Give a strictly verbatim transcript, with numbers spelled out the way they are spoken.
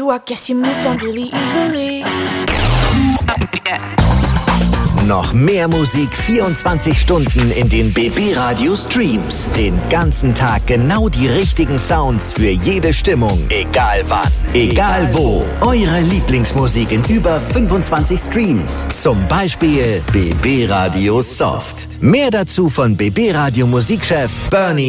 you, I guess you moved on really easily. Noch mehr Musik vierundzwanzig Stunden in den B B Radio Streams. Den ganzen Tag genau die richtigen Sounds für jede Stimmung. Egal wann, egal wo. Eure Lieblingsmusik in über fünfundzwanzig Streams. Zum Beispiel B B Radio Soft. Mehr dazu von B B Radio Musikchef Bernie